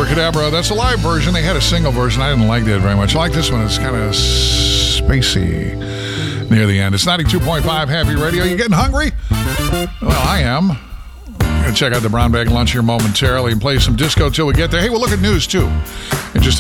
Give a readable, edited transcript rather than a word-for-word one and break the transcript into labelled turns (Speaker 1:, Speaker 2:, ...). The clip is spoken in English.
Speaker 1: Abracadabra. That's a live version. They had a single version. I didn't like that very much. I like this one. It's kind of spacey near the end. It's 92.5 Happy Radio. You getting hungry? Well, I am. Gonna check out the Brown Bag Lunch here momentarily and play some disco till we get there. Hey, we'll look at news too in just